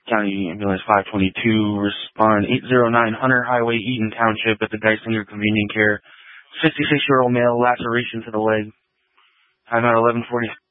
County Ambulance 522, respond 809 Hunter Highway, Eaton Township at the Geisinger Convenient Care. 66-year-old male, laceration to the leg. I'm at 11:40.